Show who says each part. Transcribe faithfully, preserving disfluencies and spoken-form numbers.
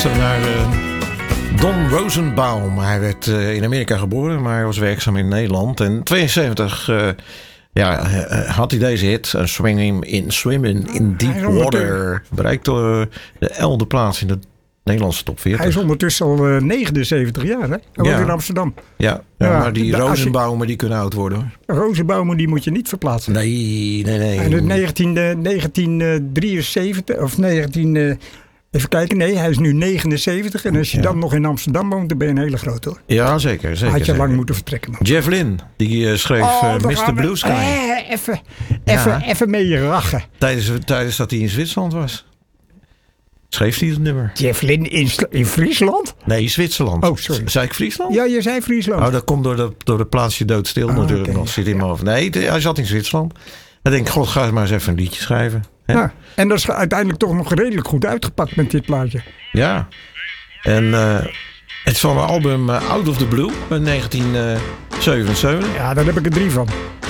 Speaker 1: Naar uh, Don Rosenbaum. Hij werd uh, in Amerika geboren, maar hij was werkzaam in Nederland. En in tweeënzeventig uh, ja, uh, had hij deze hit, uh, Swinging in, Swimming in Deep Water. Bereikte uh, de elfde plaats in de Nederlandse top veertig.
Speaker 2: Hij is ondertussen al uh, negenenzeventig jaar, hè? Hij woont
Speaker 1: ja.
Speaker 2: in Amsterdam.
Speaker 1: Ja, ja, ja, maar die Rosenbaumen die kunnen oud worden.
Speaker 2: Rosenbaumen die moet je niet verplaatsen.
Speaker 1: Nee, nee, nee.
Speaker 2: En in negentien drieënzeventig of negentien... Uh, Even kijken, nee, hij is nu negenenzeventig. En als je ja. dan nog in Amsterdam woont, dan ben je een hele grote hoor.
Speaker 1: Ja, zeker. zeker
Speaker 2: had je
Speaker 1: zeker.
Speaker 2: lang moeten vertrekken. Man.
Speaker 1: Jeff Lynne, die uh, schreef
Speaker 2: oh,
Speaker 1: uh, mister Blue Sky.
Speaker 2: Eh, even, even, ja. even mee rachen.
Speaker 1: Tijdens, tijdens dat hij in Zwitserland was. Schreef hij het nummer.
Speaker 2: Jeff Lynne in, in Friesland?
Speaker 1: Nee, Zwitserland.
Speaker 2: Oh, sorry.
Speaker 1: Zei ik Friesland?
Speaker 2: Ja, je zei Friesland.
Speaker 1: Oh, dat komt door de, door de plaatsje doodstil oh, natuurlijk okay. nog. Zit in mijn hoofd. Nee, hij zat in Zwitserland. Dan denk ik, god, ga eens maar eens even een liedje schrijven.
Speaker 2: Ja, en dat is uiteindelijk toch nog redelijk goed uitgepakt met dit plaatje.
Speaker 1: Ja. En uh, het is van mijn album uh, Out of the Blue uit negentien zevenenzeventig.
Speaker 2: Ja, daar heb ik er drie van.